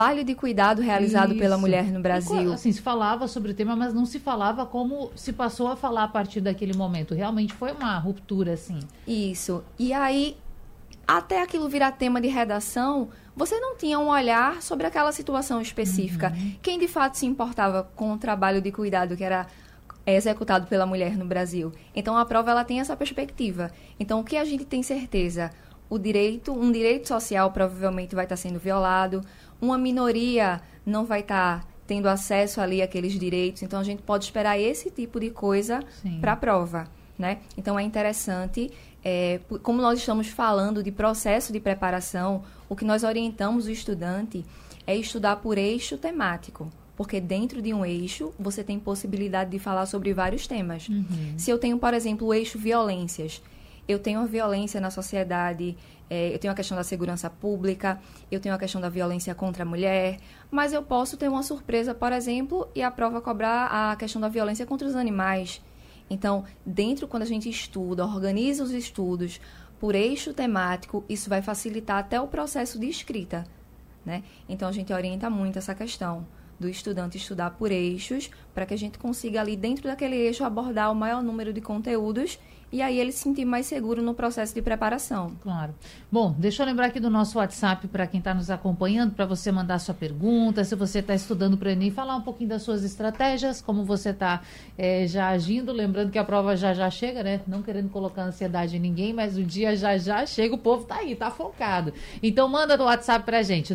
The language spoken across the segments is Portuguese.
trabalho de cuidado realizado pela Isso. mulher no Brasil. Assim, se falava sobre o tema, mas não se falava como se passou a falar a partir daquele momento. Realmente foi uma ruptura, assim. Isso. E aí, até aquilo virar tema de redação, você não tinha um olhar sobre aquela situação específica. Quem de fato se importava com o trabalho de cuidado que era executado pela mulher no Brasil? Então, a prova ela tem essa perspectiva. Então, o que a gente tem certeza? Um direito social provavelmente vai estar sendo violado, uma minoria não vai estar tendo acesso ali àqueles direitos, então a gente pode esperar esse tipo de coisa para a prova, né? Então é interessante, como nós estamos falando de processo de preparação, o que nós orientamos o estudante é estudar por eixo temático, porque dentro de um eixo você tem possibilidade de falar sobre vários temas. Se eu tenho, por exemplo, o eixo violências, eu tenho a violência na sociedade, eu tenho a questão da segurança pública, eu tenho a questão da violência contra a mulher, mas eu posso ter uma surpresa, por exemplo, e a prova cobrar a questão da violência contra os animais. Então, quando a gente estuda, organiza os estudos por eixo temático, isso vai facilitar até o processo de escrita, né? Então, a gente orienta muito essa questão do estudante estudar por eixos, para que a gente consiga ali, dentro daquele eixo, abordar o maior número de conteúdos e aí ele se sentir mais seguro no processo de preparação. Claro. Bom, deixa eu lembrar aqui do nosso WhatsApp para quem está nos acompanhando, para você mandar sua pergunta, se você está estudando para o Enem, falar um pouquinho das suas estratégias, como você está já agindo, lembrando que a prova já chega, né? Não querendo colocar ansiedade em ninguém, mas o dia já chega, o povo está aí, está focado. Então manda no WhatsApp para a gente,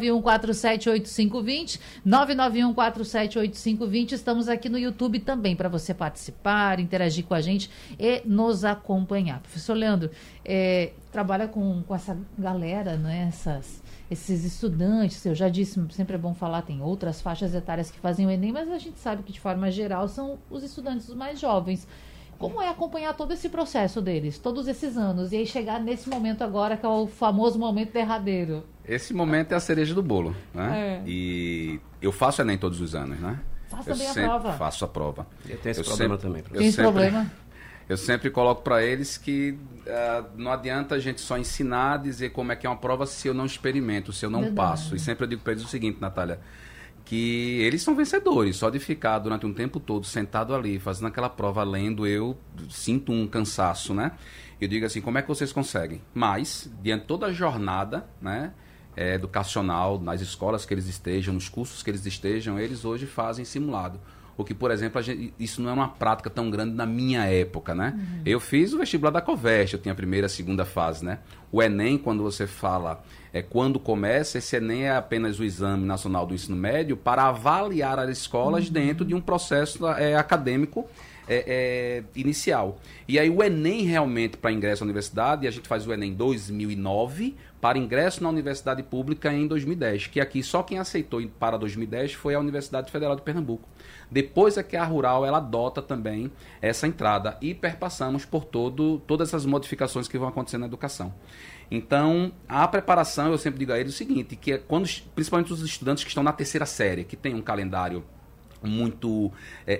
991478520, 991478520, estamos aqui no YouTube também para você participar, interagir com a gente e nos acompanhar. Professor Leandro, trabalha com essa galera, né? Esses estudantes, eu já disse, sempre é bom falar, tem outras faixas etárias que fazem o Enem, mas a gente sabe que de forma geral são os estudantes mais jovens. Como é acompanhar todo esse processo deles, todos esses anos, e aí chegar nesse momento agora, que é o famoso momento derradeiro? Esse momento é a cereja do bolo, né? E eu faço Enem todos os anos, né? Faço também a prova. Faço a prova. Eu tenho esse problema também. Tem esse problema? Eu sempre coloco para eles que não adianta a gente só ensinar, dizer como é que é uma prova se eu não experimento, se eu não passo. E sempre eu digo para eles o seguinte, Natália, que eles são vencedores. Só de ficar durante um tempo todo sentado ali, fazendo aquela prova, lendo, eu sinto um cansaço, né? Eu digo assim, como é que vocês conseguem? Mas, diante de toda a jornada, né, educacional, nas escolas que eles estejam, nos cursos que eles estejam, eles hoje fazem simulado. O que, por exemplo, isso não é uma prática tão grande na minha época, né? Eu fiz o vestibular da Coveste, eu tinha a primeira e a segunda fase, né? O Enem, quando você fala quando começa, esse Enem é apenas o Exame Nacional do Ensino Médio para avaliar as escolas dentro de um processo acadêmico inicial. E aí o Enem realmente para ingresso à universidade, a gente faz o Enem em 2009, para ingresso na universidade pública em 2010, que aqui só quem aceitou para 2010 foi a Universidade Federal de Pernambuco. Depois é que a Rural ela adota também essa entrada e perpassamos por todas essas modificações que vão acontecer na educação. Então, a preparação, eu sempre digo a eles o seguinte, que é quando, principalmente os estudantes que estão na terceira série, que tem um calendário muito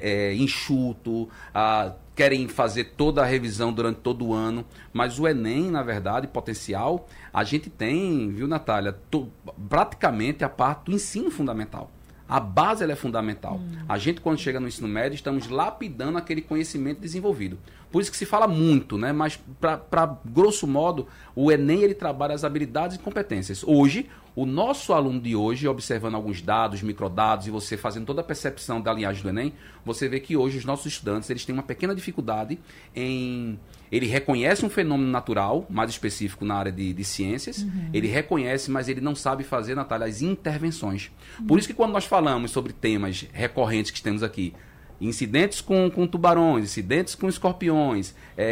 enxuto, querem fazer toda a revisão durante todo o ano, mas o Enem, na verdade, potencial, a gente tem, viu, Natália, praticamente a parte do ensino fundamental. A base ela é fundamental. A gente, quando chega no ensino médio, estamos lapidando aquele conhecimento desenvolvido. Por isso que se fala muito, né? Mas, para grosso modo, o Enem ele trabalha as habilidades e competências. Hoje, o nosso aluno de hoje, observando alguns dados, microdados, e você fazendo toda a percepção da linhagem do Enem, você vê que hoje os nossos estudantes eles têm uma pequena dificuldade em... Ele reconhece um fenômeno natural, mais específico na área de ciências, ele reconhece, mas ele não sabe fazer, Natália, as intervenções. Por isso que quando nós falamos sobre temas recorrentes que temos aqui, incidentes com tubarões, incidentes com escorpiões,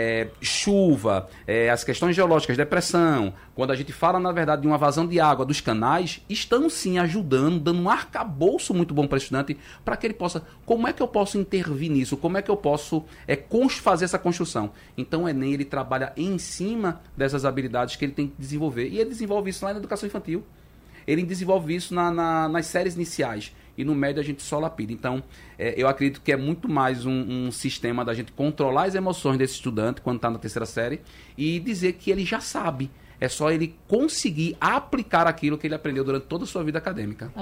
chuva, as questões geológicas, depressão, quando a gente fala, na verdade, de uma vazão de água dos canais, estão sim ajudando, dando um arcabouço muito bom para o estudante, para que ele possa, como é que eu posso intervir nisso, como é que eu posso fazer essa construção. Então o Enem ele trabalha em cima dessas habilidades que ele tem que desenvolver, e ele desenvolve isso lá na educação infantil, ele desenvolve isso nas séries iniciais, e no médio a gente só lapida. Então, eu acredito que é muito mais um sistema da gente controlar as emoções desse estudante quando está na terceira série e dizer que ele já sabe. É só ele conseguir aplicar aquilo que ele aprendeu durante toda a sua vida acadêmica.